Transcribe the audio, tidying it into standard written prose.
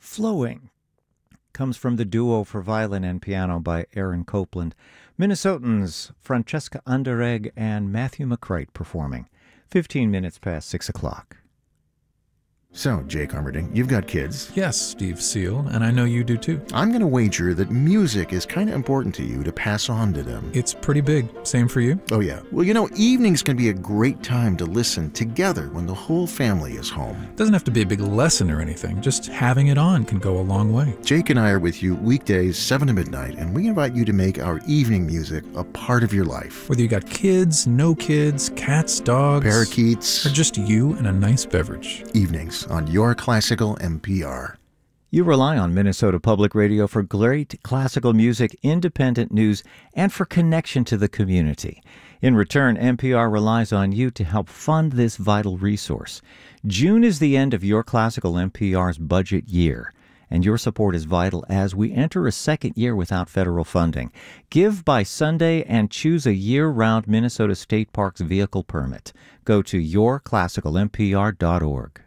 Flowing comes from the duo for violin and piano by Aaron Copland. Minnesotans Francesca Underegg and Matthew McCrite performing. 15 minutes past 6 o'clock. So, Jake Armerding, you've got kids. Yes, Steve Seal, and I know you do too. I'm going to wager that music is kind of important to you to pass on to them. It's pretty big. Same for you? Oh, yeah. Well, evenings can be a great time to listen together when the whole family is home. Doesn't have to be a big lesson or anything. Just having it on can go a long way. Jake and I are with you weekdays, 7 to midnight, and we invite you to make our evening music a part of your life. Whether you got kids, no kids, cats, dogs, parakeets, or just you and a nice beverage. Evenings on Your Classical NPR. You rely on Minnesota Public Radio for great classical music, independent news, and for connection to the community. In return, NPR relies on you to help fund this vital resource. June is the end of Your Classical NPR's budget year, and your support is vital as we enter a second year without federal funding. Give by Sunday and choose a year-round Minnesota State Parks vehicle permit. Go to yourclassicalnpr.org.